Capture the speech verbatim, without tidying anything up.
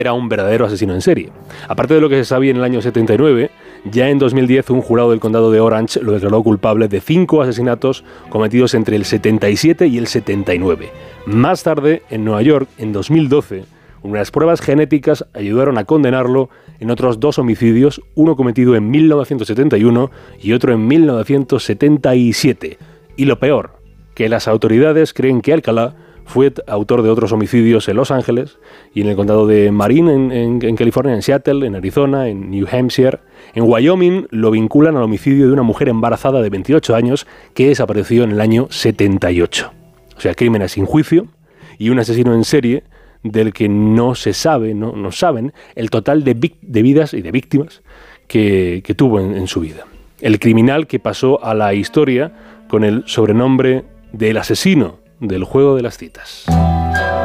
era un verdadero asesino en serie. Aparte de lo que se sabía en el año setenta y nueve, ya en dos mil diez un jurado del condado de Orange lo declaró culpable de cinco asesinatos cometidos entre el setenta y siete y el setenta y nueve. Más tarde, en Nueva York, en dos mil doce, unas pruebas genéticas ayudaron a condenarlo en otros dos homicidios, uno cometido en mil novecientos setenta y uno y otro en mil novecientos setenta y siete. Y lo peor, que las autoridades creen que Alcalá fue autor de otros homicidios en Los Ángeles y en el condado de Marin, en, en, en California, en Seattle, en Arizona, en New Hampshire. En Wyoming lo vinculan al homicidio de una mujer embarazada de veintiocho años que desapareció en el año setenta y ocho. O sea, crímenes sin juicio y un asesino en serie del que no se sabe, no, no saben el total de, vic- de vidas y de víctimas que, que tuvo en, en su vida. El criminal que pasó a la historia con el sobrenombre del asesino del juego de las citas.